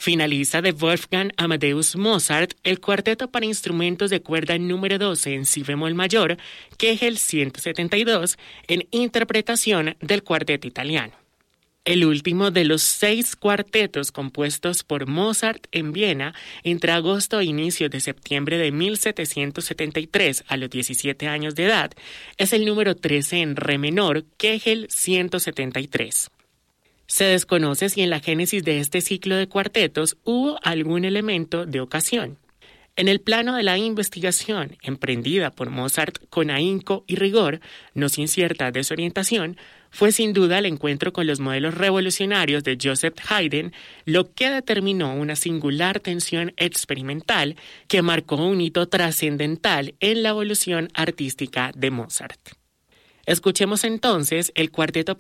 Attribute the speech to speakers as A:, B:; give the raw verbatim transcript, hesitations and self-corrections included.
A: Finaliza de Wolfgang Amadeus Mozart el cuarteto para instrumentos de cuerda número doce en si bemol mayor, Kegel ciento setenta y dos, en interpretación del cuarteto italiano. El último de los seis cuartetos compuestos por Mozart en Viena entre agosto e inicio de septiembre de mil setecientos setenta y tres a los diecisiete años de edad es el número trece en re menor, Kegel ciento setenta y tres. Se desconoce si en la génesis de este ciclo de cuartetos hubo algún elemento de ocasión. En el plano de la investigación, emprendida por Mozart con ahínco y rigor, no sin cierta desorientación, fue sin duda el encuentro con los modelos revolucionarios de Joseph Haydn lo que determinó una singular tensión experimental que marcó un hito trascendental en la evolución artística de Mozart. Escuchemos entonces el cuarteto